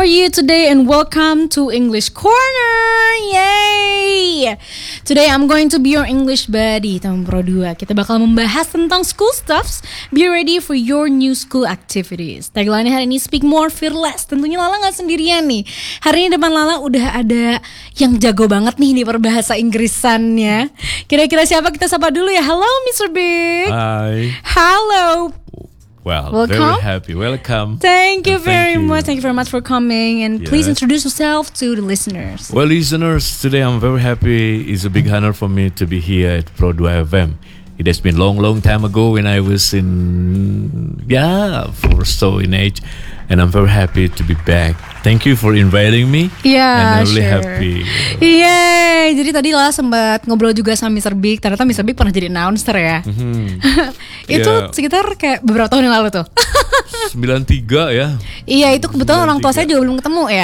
How are you today and welcome to English Corner. Yay! Today I'm going to be your English buddy, teman Pro 2. Kita bakal membahas tentang school stuffs. Be ready for your new school activities. Tagline hari ini Speak More Fearless. Tentunya Lala gak sendirian nih. Hari ini depan Lala udah ada yang jago banget nih di perbahasa Inggrisannya. Kira-kira siapa? Kita sapa dulu ya. Hello Mr. Big. Hi. Hello. Well, welcome. Very happy. Welcome. Thank you very much. Thank you very much for coming. And please Yes. introduce yourself to the listeners. Well, listeners, today I'm very happy. It's a big honor for me to be here at Pro 2 FM. It has been long time ago when I was in, 4 so in age. And I'm very happy to be back. Thank you for inviting me. Yeah, and I'm really sure. happy. Yeay, jadi tadi Lala sempat ngobrol juga sama Mr. Big. Ternyata Mr. Big pernah jadi announcer ya. Itu Yeah. sekitar kayak beberapa tahun yang lalu tuh. 93 ya. Iya, itu kebetulan orang tua saya juga belum ketemu ya.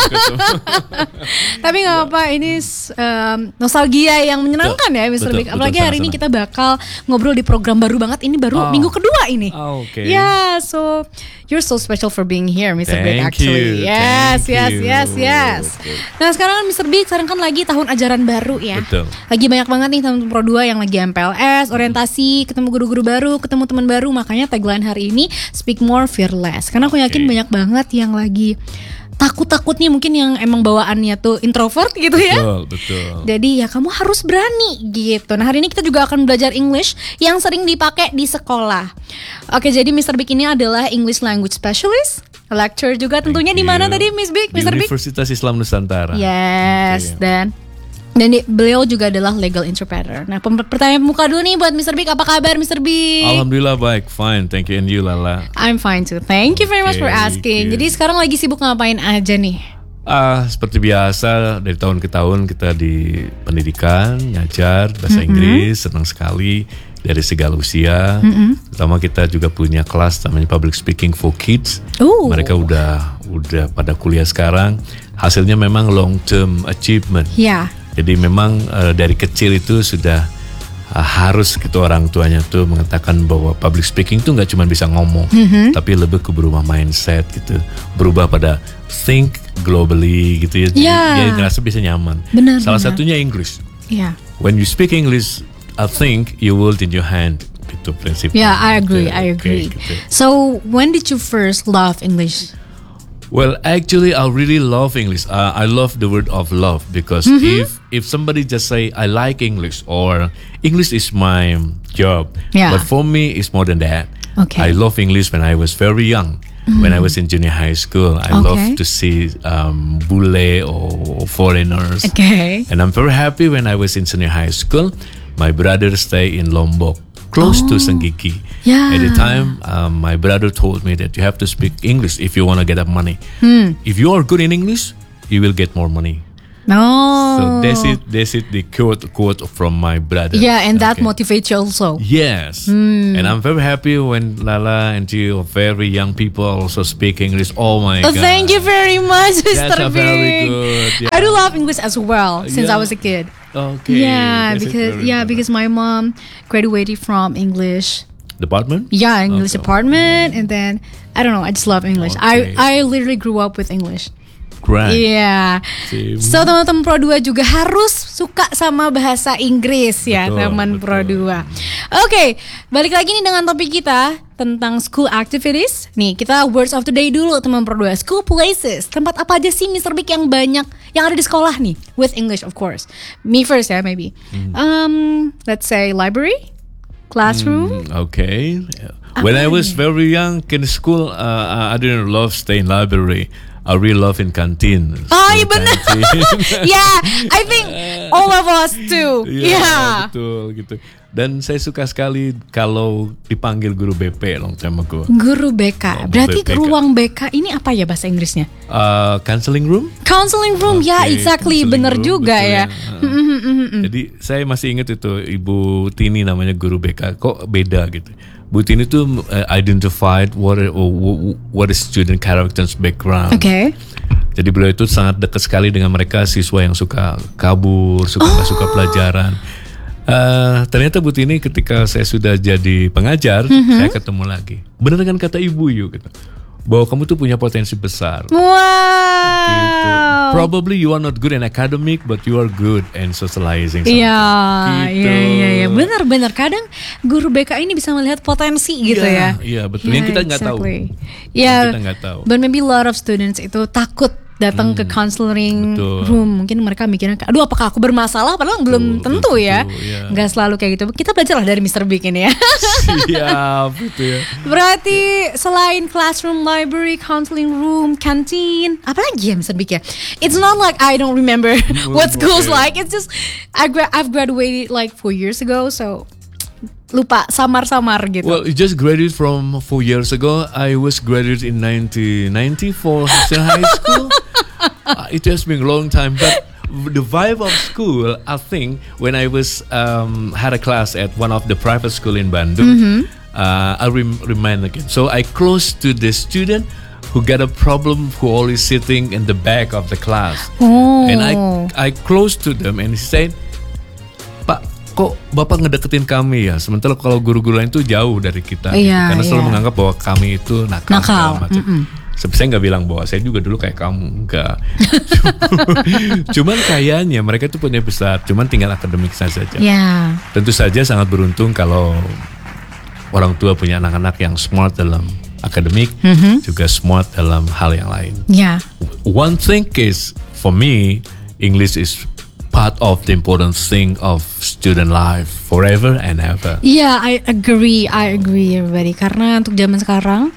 Tapi gak apa-apa, ini nostalgia yang menyenangkan ya Mr. Big. Apalagi hari ini kita bakal ngobrol di program baru banget. Ini baru minggu kedua ini. Okay. Yeah, so you're so special for being here, Mr. Big. Thank Actually, you. yes. Betul. Nah sekarang Mr. Big sekarang kan lagi tahun ajaran baru ya. Betul. Lagi banyak banget nih teman Pro 2 yang lagi MPLS, orientasi, ketemu guru-guru baru, ketemu teman baru. Makanya tagline hari ini Speak More Fearless. Karena aku yakin banyak banget yang lagi takut-takutnya, mungkin yang emang bawaannya tuh introvert gitu ya. Betul. Jadi ya kamu harus berani gitu. Nah hari ini kita juga akan belajar English yang sering dipakai di sekolah. Oke, jadi Mr. Big ini adalah English Language Specialist, lecturer juga tentunya di mana tadi Miss Big, Di Mr. Big? Universitas Islam Nusantara. Yes, Okay. dan beliau juga adalah legal interpreter. Nah, pertanyaan muka dulu nih buat Mr. Big. Apa kabar Mr. Big? Alhamdulillah baik, fine, thank you. And you, Lala? I'm fine too. Thank you very much for asking. Good. Jadi sekarang lagi sibuk ngapain aja nih? Seperti biasa dari tahun ke tahun kita di pendidikan, ngajar bahasa Inggris, senang sekali dari segala usia. Terutama kita juga punya kelas namanya Public Speaking for Kids. Mereka udah pada kuliah sekarang. Hasilnya memang long term achievement. Ya. Jadi memang dari kecil itu sudah harus gitu orang tuanya tuh mengatakan bahwa public speaking tuh nggak cuma bisa ngomong, tapi lebih ke berubah mindset gitu, berubah pada think globally gitu ya. Jadi ngerasa bisa nyaman. Salah satunya English. Yeah. When you speak English, I think you will in your hand. Itu prinsipnya. Yeah, I agree. Gitu. So, when did you first love English? Well, actually, I really love English. I love the word of love because if somebody just say I like English or English is my job, but for me it's more than that. Okay. I love English when I was very young. When I was in junior high school, I love to see bule or foreigners. Okay. And I'm very happy when I was in senior high school. My brother stay in Lombok, close to Senggigi. Yeah. At the time, my brother told me that you have to speak English if you want to get up money. If you are good in English, you will get more money. No. So that's it. The quote from my brother. Yeah, and that motivates you also. Yes. And I'm very happy when Lala and you, very young people, also speak English. Oh my God. Thank you very much, Mr. That's Big. very good. Yeah. I do love English as well since I was a kid. Okay. Yeah, That's because my mom graduated from English. Department? Yeah, English department, and then I don't know. I just love English. Okay. I literally grew up with English. Great. Iya. Same. So teman-teman Pro 2 juga harus suka sama bahasa Inggris ya, teman Pro 2. Oke, balik lagi nih dengan topik kita tentang school activities. Nih, kita words of the day dulu teman Pro 2. School places. Tempat apa aja sih Mr. Big yang banyak yang ada di sekolah nih? With English of course. Me first ya maybe. Let's say library, classroom. Okay. When I was very young in school, I didn't love staying in library. I really love in canteen. Oh iya benar. Yeah, I think all of us too. Yeah. Betul gitu. Dan saya suka sekali kalau dipanggil guru BP long time ago. Guru BK. Berarti BPK. ruang BK ini apa ya bahasa Inggrisnya? Counseling room? Counseling room, ya exactly, bener room, juga betul ya. Jadi saya masih ingat itu Ibu Tini namanya guru BK. Kok beda gitu? Bu Tini tuh identified what is student character's background. Oke. Jadi beliau itu sangat dekat sekali dengan mereka siswa yang suka kabur, nggak suka pelajaran. Ternyata Bu Tini ketika saya sudah jadi pengajar, saya ketemu lagi. Benar kan kata Ibu Yu gitu. bahwa kamu tuh punya potensi besar. Wow. Gitu. Probably you are not good in academic, but you are good in socializing. Iya, Gitu. iya. Benar-benar kadang guru BK ini bisa melihat potensi gitu ya. Iya, betul. Yang kita nggak tahu. Ya, Kita nggak tahu. but maybe a lot of students itu takut datang ke counseling betul. room. Mungkin mereka mikirnya, aduh apakah aku bermasalah? Padahal belum tentu ya. iya. Nggak selalu kayak gitu. Kita belajarlah dari Mr. Big ini ya. Siap, gitu ya. Berarti selain classroom, library, counseling room, canteen, apa lagi ya Mr. Big ya? It's not like I don't remember what school's like. It's just I've graduated like 4 years ago, so lupa samar-samar gitu. Well, you just graduated from 4 years ago. I was graduated in 1990 for Hampshire High School. It has been a long time, but the vibe of school, I think, when I was had a class at one of the private school in Bandung, I remind again. So I close to the student who got a problem, who always sitting in the back of the class, and I close to them and he said, Pak, kok Bapak ngedeketin kami ya? Sementara kalau guru-guru lain tuh jauh dari kita, Iya, karena selalu iya. menganggap bahwa kami itu nakal. Nakal, segala macam. Saya nggak bilang bahwa saya juga dulu kayak kamu, enggak. Cuman kayaknya mereka tuh punya besar, cuman tinggal akademik saja. Ya. Tentu saja sangat beruntung kalau orang tua punya anak-anak yang smart dalam akademik, juga smart dalam hal yang lain. Ya. One thing is, for me, English is part of the important thing of student life forever and ever. Iya, I agree everybody. Karena untuk zaman sekarang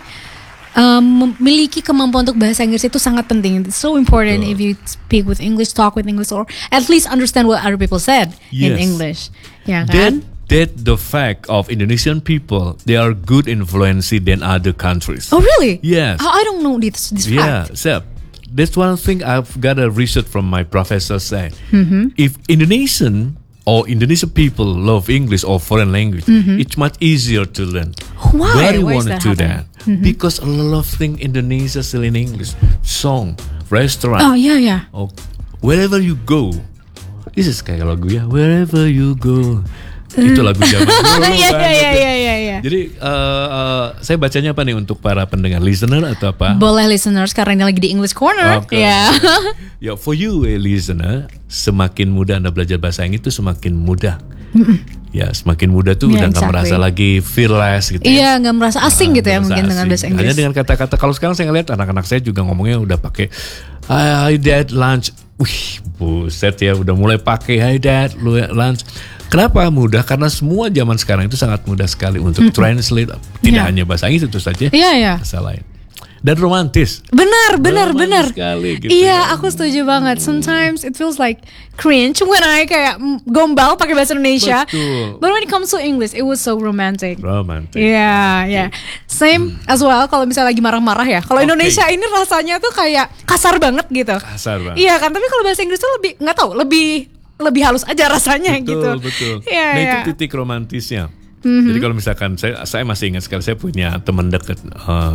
memiliki kemampuan untuk bahasa Inggris itu sangat penting. It's so important if you speak with English, talk with English, or at least understand what other people said in Yes. English. Ya kan? That the fact of Indonesian people, they are good influence than other countries. Oh really? Yes. I don't know this Yeah, fact. so that's one thing I've got a research from my professor say. If Indonesian people love English or foreign language, it's much easier to learn. Why? Why do you Why is want to that do happening? that? Because a lot of things Indonesia still in English. Song, restaurant, Oh yeah. or wherever you go. This is kayak lagu ya. Wherever you go. Itu lagu zaman dulu Iya. banget. Jadi saya bacanya apa nih untuk para pendengar listener atau apa? Boleh listeners karena ini lagi di English Corner. Okay. Ya. Ya, for you listener, semakin mudah Anda belajar bahasa Inggris itu semakin mudah. Ya, semakin mudah tuh Yeah, udah nggak exactly. merasa lagi fearless gitu. Iya, nggak merasa asing gitu ya Nggak mungkin merasa dengan asing. bahasa Inggris. Hanya dengan kata-kata. Kalau sekarang saya ngeliat anak-anak saya juga ngomongnya udah pakai Hi dad lunch. Wih, buset ya, udah mulai pakai Hi dad lunch. Kenapa mudah? Karena semua zaman sekarang itu sangat mudah sekali untuk translate. Tidak Yeah. hanya bahasa Inggris itu saja. Iya. Bahasa lain. Dan romantis. Benar. Romantis sekali gitu Iya, ya. aku setuju banget. Sometimes it feels like cringe when I kayak gombal pakai bahasa Indonesia. Betul. But when it comes to English, it was so romantic. Romantis. Iya. Same as well kalau misalnya lagi marah-marah ya. Kalau Okay. Indonesia ini rasanya tuh kayak kasar banget gitu. Kasar banget. Iya kan, tapi kalau bahasa Inggris tuh lebih nggak tahu, lebih halus aja rasanya gitu. Betul. Iya, Nah, iya. itu titik romantisnya. Jadi kalau misalkan saya masih ingat sekali, saya punya teman dekat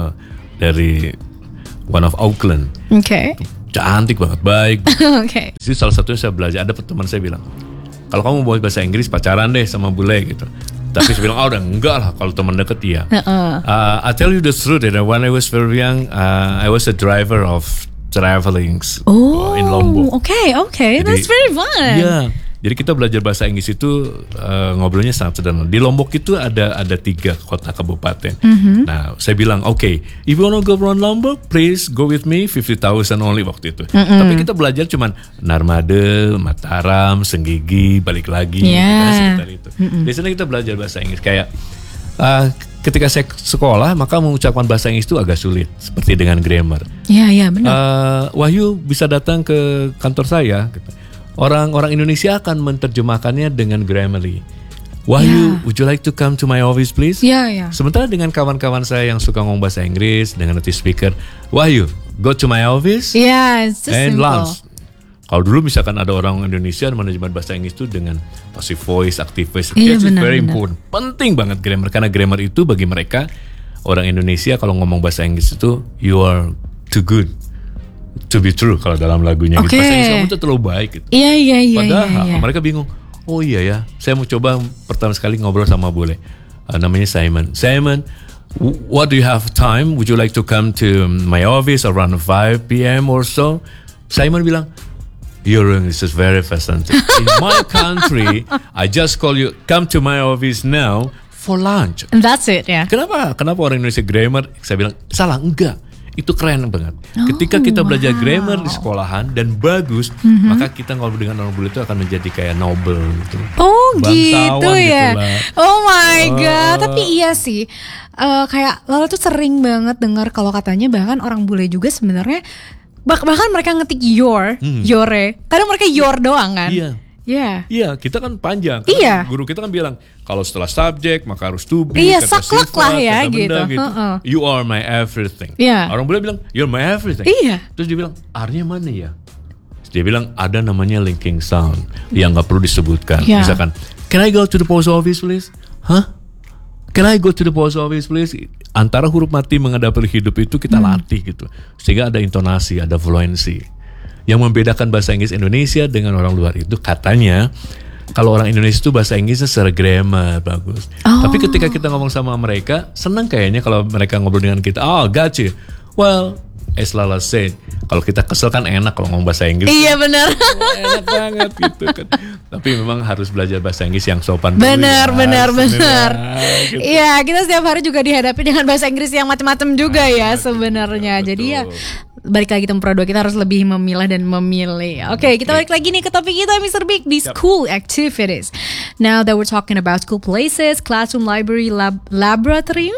dari one of Auckland. Oke. Cantik banget, baik. Oke. Jadi salah satunya saya belajar, ada teman saya bilang, kalau kamu mau bahasa Inggris pacaran deh sama bule gitu. Tapi saya bilang, udah enggak lah, kalau teman deket iya. I tell you the truth, that when I was very young, I was a driver of travelings in Lombok. Oke. That's very fun. Iya. Jadi kita belajar bahasa Inggris itu ngobrolnya sangat sederhana. Di Lombok itu ada 3 kota kabupaten. Nah, saya bilang, okay, if you wanna go around Lombok, please go with me, 50,000 only waktu itu. Tapi kita belajar cuman Narmada, Mataram, Senggigi, balik lagi. Yeah. Sekitar itu. Di sana kita belajar bahasa Inggris kayak ketika saya sekolah, maka mengucapkan bahasa Inggris itu agak sulit, seperti dengan grammar. Iya, benar. Wahyu bisa datang ke kantor saya. Gitu. Orang Indonesia akan menerjemahkannya dengan Grammarly. Wahyu, would you like to come to my office please? Iya. Sementara dengan kawan-kawan saya yang suka ngomong bahasa Inggris, dengan native speaker, Wahyu, go to my office Iya, it's just and simple. lunch. Kalau dulu misalkan ada orang Indonesia manajemen bahasa Inggris itu dengan passive voice, active voice, Iya, it's benar, very benar. important. Penting banget grammar, karena grammar itu bagi mereka orang Indonesia kalau ngomong bahasa Inggris itu you are too good to be true kalau dalam lagunya gitu. Oke. Bahasa Inggris kamu tuh terlalu baik gitu. Iya. Padahal mereka bingung. Oh iya ya, saya mau coba pertama sekali ngobrol sama bule. Namanya Simon. Simon, what do you have time? Would you like to come to my office around 5 p.m. or so? Simon bilang, your English is very fascinating. In my country, I just call you, come to my office now for lunch. And that's it, ya. Kenapa orang Indonesia grammar? Saya bilang, salah, enggak. Itu keren banget. Ketika kita belajar grammar di sekolahan dan bagus, maka kita ngobrol dengan orang bule itu akan menjadi kayak noble gitu. Oh Bangsawan gitu ya. Gitulah. Oh my god. Tapi iya sih. Kayak Lala tuh sering banget dengar kalau katanya bahkan orang bule juga sebenarnya bahkan mereka ngetik yore. Kadang mereka your doang kan. Iya. Yeah. Iya, kita kan panjang. Iya. Guru kita kan bilang kalau setelah subjek maka harus to be, Iya, kata saklek sifat, lah ya, kata benda, gitu. You are my everything. Iya. Orang boleh bilang you're my everything. Iya. Terus dia bilang artinya mana ya? Terus dia bilang ada namanya linking sound yang nggak perlu disebutkan. Iya. Misalkan, can I go to the post office please? Hah? Can I go to the post office please? Antara huruf mati menghadapi hidup itu kita latih gitu. Sehingga ada intonasi, ada fluency. Yang membedakan bahasa Inggris Indonesia dengan orang luar itu katanya kalau orang Indonesia itu bahasa Inggrisnya secara grammar bagus. Tapi ketika kita ngomong sama mereka, senang kayaknya kalau mereka ngobrol dengan kita. Oh, got you. Well, as Lala said, kalau kita kesel kan enak kalau ngomong bahasa Inggris. Iya benar. Enak banget gitu kan. Tapi memang harus belajar bahasa Inggris yang sopan. Benar. Gitu. Iya, kita setiap hari juga dihadapi dengan bahasa Inggris yang macam-macam juga ya sebenarnya. Jadi ya balik lagi Tempro 2, kita harus lebih memilah dan memilih. Oke, kita balik lagi nih ke topik kita Mr. Big di school activities. Now that we're talking about school places, classroom, library, laboratory,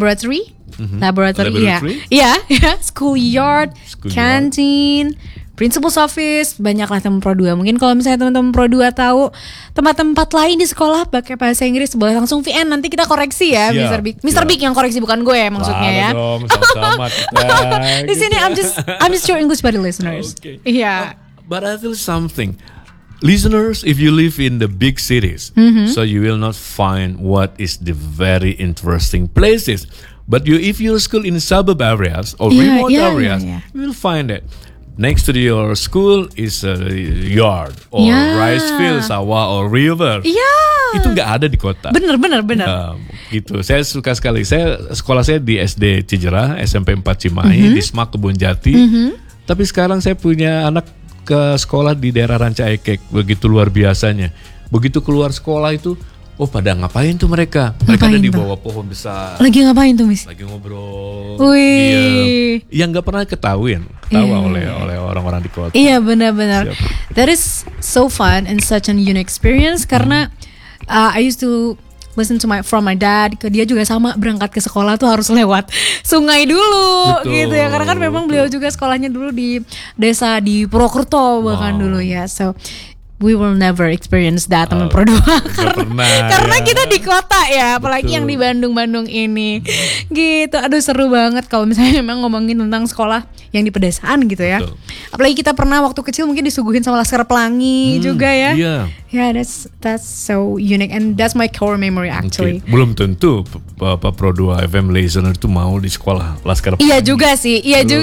yeah, schoolyard, canteen, principal's office, banyaklah teman Pro 2. Mungkin kalau misalnya teman-teman Pro 2 tahu tempat-tempat lain di sekolah pakai bahasa Inggris, boleh langsung VN, nanti kita koreksi ya, Mr. Big. Mr. Big yang koreksi, bukan gue ya maksudnya ya. Dong, sama-sama kita. Di sini I'm just your English buddy listeners. Okay. Yeah. But I feel something. Listeners, if you live in the big cities, so you will not find what is the very interesting places. But if you school in suburb areas or remote areas, you will find it. Next to your school is a yard or rice field, sawah or river. Itu nggak ada di kota. Bener. Gitu. Saya suka sekali. Sekolah saya di SD Cijerah, SMP 4 Cimahi, di Smak Kebun Jati. Tapi sekarang saya punya anak ke sekolah di daerah Ranca Ekek. Begitu luar biasanya. Begitu keluar sekolah itu, pada ngapain tuh mereka? Mereka ada di bawah pohon besar. Lagi ngapain tuh, Miss? Lagi ngobrol. Wih. Yang nggak pernah ketawa oleh orang-orang di kota. Iya, benar. That is so fun and such an unique experience karena I used to listen to from my dad. Dia juga sama berangkat ke sekolah tuh harus lewat sungai dulu. Betul, gitu ya. Karena kan memang beliau juga sekolahnya dulu di desa di Purwokerto bahkan dulu ya. So we will never experience that teman Pro 2 karena kita di kota ya, apalagi yang di Bandung ini. Gitu. Aduh seru banget kalau misalnya memang ngomongin tentang sekolah yang di pedesaan gitu ya. Betul. Apalagi kita pernah waktu kecil mungkin disuguhin sama Laskar Pelangi juga ya. Iya. Yeah, that's so unique and that's my core memory actually. Okay. Belum tentu Pro 2 FM listener itu mau di sekolah Laskar Pelangi. Iya juga sih.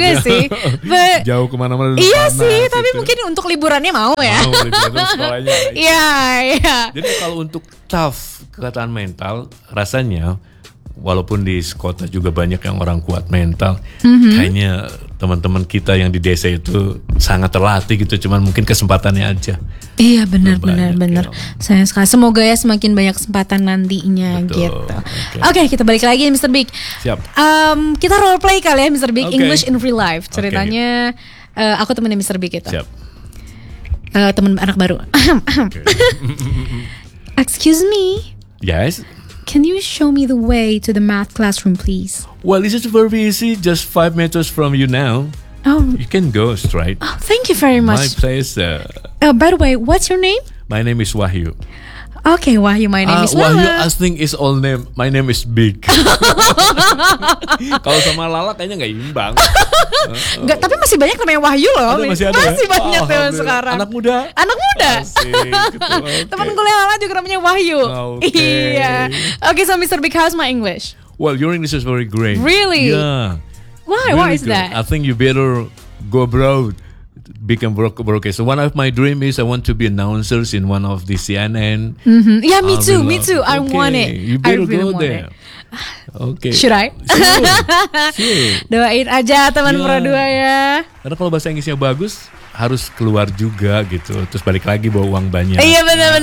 But, jauh kemana-mana. Iya sih, tapi mungkin untuk liburannya mau ya. Mau liburan sekolahnya. Iya. Jadi kalau untuk tough kekatan mental, rasanya walaupun di kota juga banyak yang orang kuat mental, kayaknya teman-teman kita yang di desa itu sangat terlatih gitu, cuman mungkin kesempatannya aja. Iya benar. Sayang sekali. Semoga ya semakin banyak kesempatan nantinya. Betul. Gitu. Oke, kita balik lagi Mr. Big. Siap. Kita role play kali ya Mr. Big. Okay. English in real life. Ceritanya aku temennya Mr. Big itu. Siap. Temen anak baru. Excuse me. Yes. Can you show me the way to the math classroom, please? Well, this is very easy. Just 5 meters from you now. Oh, You can go straight. thank you very My much. place. By the way, what's your name? My name is Wahyu. Okay, Wahyu, my name is Wahyu Lala. asking is all name. My name is Big. Kalau sama Lala kayaknya nggak imbang. Enggak, tapi masih banyak namanya Wahyu loh. Masih ada ya? Banyak tuh Alhamdulillah. sekarang. Anak muda. Asik, gitu. Okay. Temen kuliah Lala juga namanya Wahyu. Okay. Iya. Okay, so Mr. Big, how's my English? Well, your English is very great. Really? Yeah. Why? Really Why is good. that? I think you better go abroad, become broadcaster. So one of my dream is I want to be announcers in one of the CNN. Yeah, me too. I Okay, want it. you I better really go want there. it. Oke. Should I? Sure. Doain aja teman Ya. Pro 2 ya. Karena kalau bahasa Inggrisnya bagus harus keluar juga gitu. Terus balik lagi bawa uang banyak. Iya benar.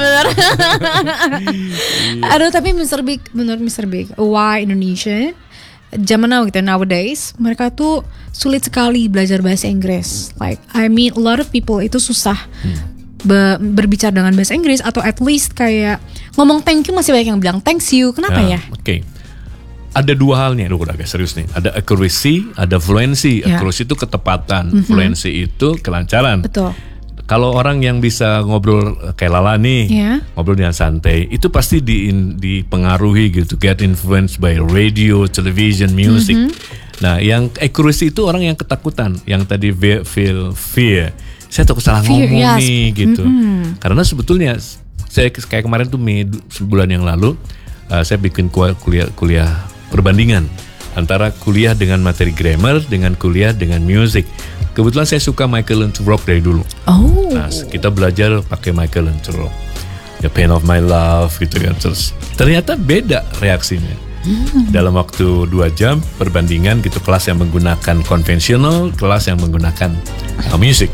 Aduh tapi menurut Mr. Big, why Indonesia zaman now gitu nowadays mereka tuh sulit sekali belajar bahasa Inggris. Like I mean a lot of people itu susah berbicara dengan bahasa Inggris atau at least kayak ngomong thank you masih banyak yang bilang thanks you. Kenapa ya? Oke. Ada dua halnya, udah agak serius nih. Ada accuracy, ada fluency. Ya. Accuracy itu ketepatan, fluency itu kelancaran. Betul. Kalau orang yang bisa ngobrol kayak Lala nih, Ya. ngobrol dengan santai, itu pasti dipengaruhi gitu, get influenced by radio, television, music. Nah, yang accuracy itu orang yang ketakutan, yang tadi feel fear. Saya takut salah Fear, ngomong yes. nih gitu. Karena sebetulnya saya kayak kemarin tuh Mei sebulan yang lalu, saya bikin kuliah perbandingan antara kuliah dengan materi grammar dengan kuliah dengan music. Kebetulan saya suka Michael Rock dari dulu. Oh. Nah, kita belajar pakai Michael Rock. The Pain of My Love gitu kan. Terus ternyata beda reaksinya. Dalam waktu 2 jam perbandingan gitu, kelas yang menggunakan konvensional, kelas yang menggunakan music.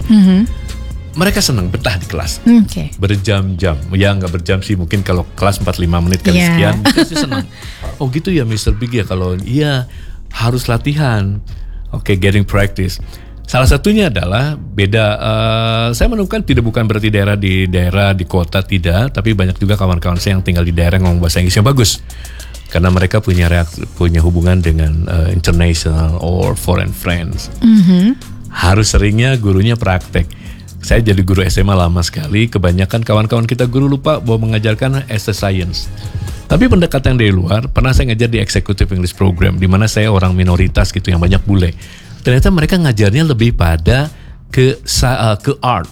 Mereka senang betah di kelas. Oke. Berjam-jam. Ya nggak berjam sih, mungkin kalau kelas 45 menit kali Yeah. sekian mereka sih senang. Oh gitu ya Mr. Big ya, kalau iya harus latihan. Oke, getting practice. Salah satunya adalah beda. Saya menemukan bukan berarti daerah di kota tidak, tapi banyak juga kawan-kawan saya yang tinggal di daerah yang ngomong bahasa Inggris yang bagus. Karena mereka punya hubungan dengan international or foreign friends. Harus seringnya gurunya praktek. Saya jadi guru SMA lama sekali. Kebanyakan kawan-kawan kita guru lupa bahwa mengajarkan as a science. Tapi pendekatan dari luar, pernah saya ngajar di Executive English Program, di mana saya orang minoritas gitu yang banyak bule. Ternyata mereka ngajarnya lebih pada ke art,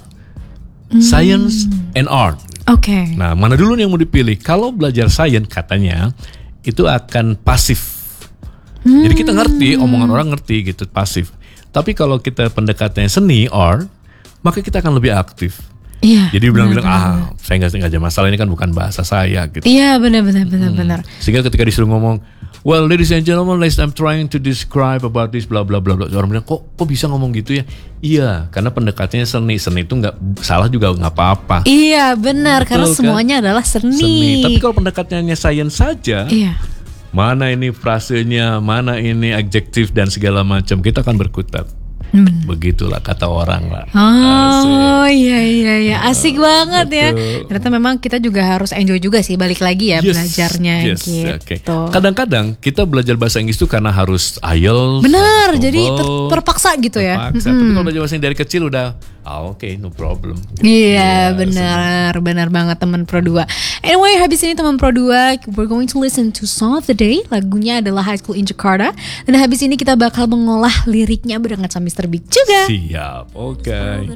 science and art. Oke. Nah, mana dulu nih yang mau dipilih? Kalau belajar science katanya itu akan pasif. Jadi kita ngerti, omongan orang ngerti gitu, pasif. Tapi kalau kita pendekatannya seni, art, maka kita akan lebih aktif. Iya. Jadi bilang saya nggak ada masalah, ini kan bukan bahasa saya gitu. Iya benar. Sehingga ketika disuruh ngomong, well ladies and gentlemen, I'm trying to describe about this bla bla bla bla. Orang bilang kok bisa ngomong gitu ya? Iya, karena pendekatannya seni itu nggak salah juga nggak apa-apa. Iya benar, karena Betul, kan? semuanya adalah seni. Tapi kalau pendekatannya sains saja, Iya. mana ini frasenya, mana ini adjektif dan segala macam, kita akan berkutat. Begitulah kata orang lah. Oh iya asik banget ya. betul. Ternyata memang kita juga harus enjoy juga sih balik lagi ya Yes, belajarnya yes, gitu. okay. Kadang-kadang kita belajar bahasa Inggris itu karena harus IELTS. Benar, atau jadi TOEFL, terpaksa gitu ya. terpaksa. Tapi kalau belajar bahasa Inggris dari kecil udah, oke, no problem. Iya benar banget teman Pro 2. Anyway, habis ini teman Pro 2 we're going to listen to Song of the Day. Lagunya adalah High School in Jakarta. Dan habis ini kita bakal mengolah liriknya barengan sama Mr. Big juga. Siap, oke.